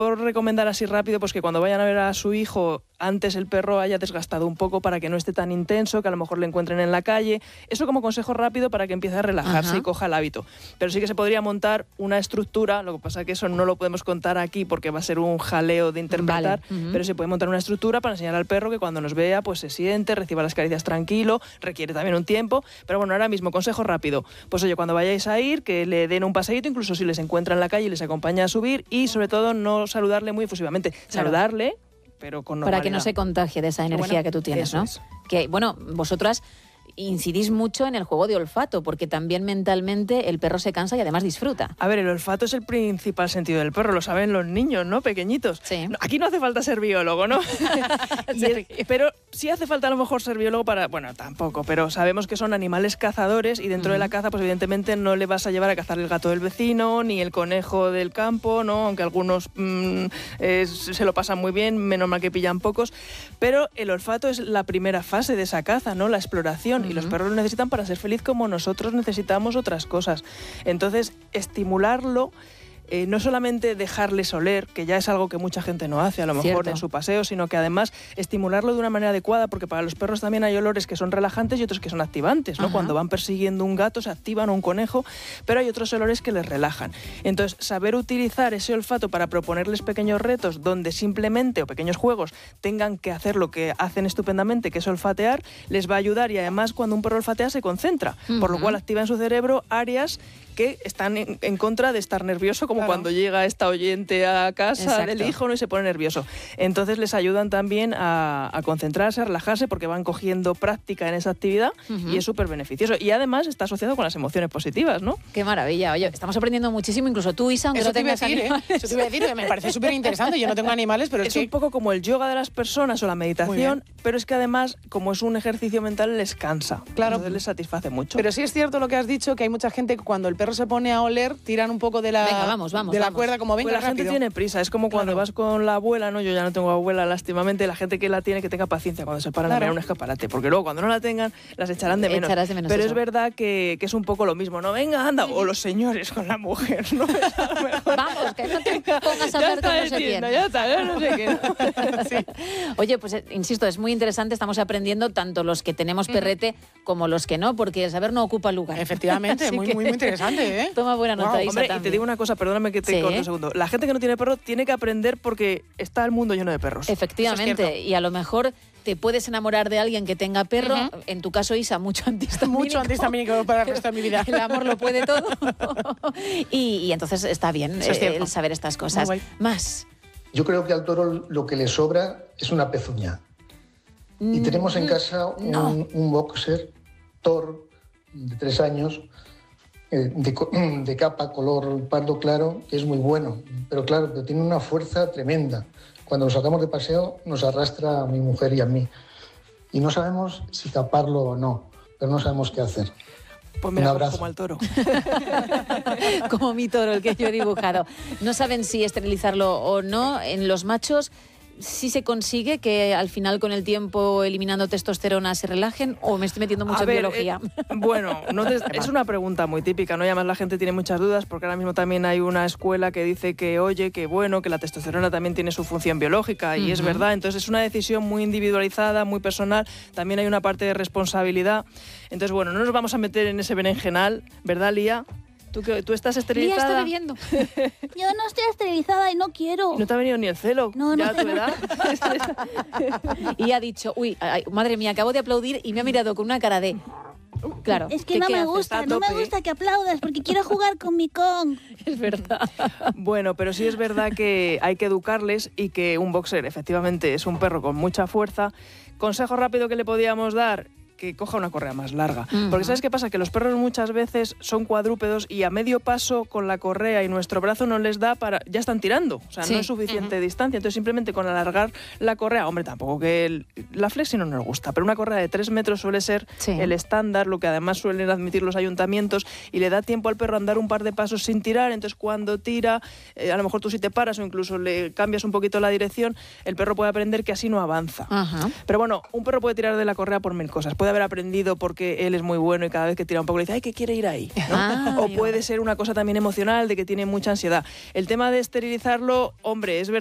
por recomendar así rápido, pues que cuando vayan a ver a su hijo, antes el perro haya desgastado un poco para que no esté tan intenso, que a lo mejor le encuentren en la calle. Eso como consejo rápido para que empiece a relajarse y coja el hábito. Pero sí que se podría montar una estructura, lo que pasa es que eso no lo podemos contar aquí porque va a ser un jaleo de interpretar, pero se puede montar una estructura para enseñar al perro que cuando nos vea, pues se siente, reciba las caricias tranquilo, requiere también un tiempo. Pero bueno, ahora mismo, consejo rápido. Pues oye, cuando vayáis a ir, que le den un paseíto, incluso si les encuentra en la calle y les acompaña a subir, y sobre todo no saludarle muy efusivamente. Claro. Saludarle, pero con normalidad. Para que no se contagie de esa energía que tú tienes, ¿no? Es. Que, bueno, vosotras incidís mucho en el juego de olfato, porque también mentalmente el perro se cansa y además disfruta. A ver, el olfato es el principal sentido del perro, lo saben los niños, ¿no? Pequeñitos. Sí. Aquí no hace falta ser biólogo, ¿no? Pero sí hace falta a lo mejor ser biólogo para... Bueno, tampoco, pero sabemos que son animales cazadores y dentro de la caza, pues evidentemente no le vas a llevar a cazar el gato del vecino, ni el conejo del campo, ¿no? Aunque algunos se lo pasan muy bien, menos mal que pillan pocos. Pero el olfato es la primera fase de esa caza, ¿no? La exploración. Y los perros lo necesitan para ser feliz como nosotros necesitamos otras cosas. Entonces, estimularlo, no solamente dejarles oler, que ya es algo que mucha gente no hace a lo mejor en su paseo, sino que además estimularlo de una manera adecuada, porque para los perros también hay olores que son relajantes y otros que son activantes, ¿no? Cuando van persiguiendo un gato se activan, o un conejo, pero hay otros olores que les relajan. Entonces, saber utilizar ese olfato para proponerles pequeños retos donde simplemente, o pequeños juegos, tengan que hacer lo que hacen estupendamente, que es olfatear, les va a ayudar, y además cuando un perro olfatea se concentra, por lo cual activa en su cerebro áreas que están en contra de estar nervioso, como cuando llega esta oyente a casa del hijo, ¿no? Y se pone nervioso. Entonces les ayudan también a concentrarse, a relajarse, porque van cogiendo práctica en esa actividad y es súper beneficioso. Y además está asociado con las emociones positivas, ¿no? Qué maravilla. Oye, estamos aprendiendo muchísimo, incluso tú, Isa, aunque no tengas animales. Eso te iba a decir, que me parece súper interesante. Yo no tengo animales, pero es un poco como el yoga de las personas o la meditación, pero es que además, como es un ejercicio mental, les cansa. Claro. Entonces les satisface mucho. Pero sí es cierto lo que has dicho, que hay mucha gente que cuando el perro se pone a oler, tiran un poco de la, cuerda, como venga, pues la rápido. Gente tiene prisa, es como cuando vas con la abuela, ¿no? Yo ya no tengo abuela, lástimamente, la gente que la tiene, que tenga paciencia cuando se paran a mirar un escaparate, porque luego cuando no la tengan, las echarán de menos. Pero es verdad que es un poco lo mismo, ¿no? Venga, anda, o los señores con la mujer, ¿no? Vamos, que no te pongas a hablar con no sé quién. Ya está, ya no sé qué. Sí. Oye, pues insisto, es muy interesante, estamos aprendiendo tanto los que tenemos perrete como los que no, porque el saber no ocupa lugar. Efectivamente, muy interesante, ¿eh? Toma buena nota, Isa, hombre, y te digo una cosa, perdóname que te corte un segundo. La gente que no tiene perro tiene que aprender porque está el mundo lleno de perros. Efectivamente, y a lo mejor te puedes enamorar de alguien que tenga perro. En tu caso, Isa, mucho antihistamínico. Mucho antihistamínico para el resto de mi vida. El amor lo puede todo. y entonces está bien el saber estas cosas. Más. Yo creo que al toro lo que le sobra es una pezuña. Y tenemos en casa un boxer Thor de 3 años, de capa color pardo claro, que es muy bueno, pero claro, que tiene una fuerza tremenda. Cuando lo sacamos de paseo nos arrastra a mi mujer y a mí. Y no sabemos si taparlo o no, pero no sabemos qué hacer. Pues mira, como al toro. Como mi toro, el que yo he dibujado. No saben si esterilizarlo o no. En los machos, ¿sí se consigue que al final con el tiempo eliminando testosterona se relajen, o me estoy metiendo mucho en biología? Bueno, es una pregunta muy típica, ¿no? Y además la gente tiene muchas dudas porque ahora mismo también hay una escuela que dice que, oye, que bueno, que la testosterona también tiene su función biológica y es verdad. Entonces es una decisión muy individualizada, muy personal. También hay una parte de responsabilidad. Entonces, bueno, no nos vamos a meter en ese berenjenal, ¿verdad, Lía? ¿Tú estás esterilizada? Lía está bebiendo. Yo no estoy esterilizada y no quiero. ¿No te ha venido ni el celo? No, ¿Ya a tu edad? Y ha dicho, uy, madre mía, acabo de aplaudir y me ha mirado con una cara de... Claro. Es que no me gusta que aplaudas porque quiero jugar con mi Kong. Es verdad. Bueno, pero sí es verdad que hay que educarles y que un boxer efectivamente es un perro con mucha fuerza. Consejo rápido que le podíamos dar: que coja una correa más larga. Porque ¿sabes qué pasa? Que los perros muchas veces son cuadrúpedos y a medio paso con la correa y nuestro brazo no les da para... Ya están tirando, o sea, no es suficiente distancia. Entonces simplemente con alargar la correa, hombre, tampoco que la flexi no nos gusta, pero una correa de 3 metros suele ser el estándar, lo que además suelen admitir los ayuntamientos, y le da tiempo al perro a andar un par de pasos sin tirar. Entonces cuando tira, a lo mejor tú si te paras o incluso le cambias un poquito la dirección, el perro puede aprender que así no avanza. Pero bueno, un perro puede tirar de la correa por 1000 cosas. Puede haber aprendido porque él es muy bueno y cada vez que tira un poco le dice, ¡ay, que quiere ir ahí! ¿no? O puede ser una cosa también emocional de que tiene mucha ansiedad. El tema de esterilizarlo, hombre, es verdad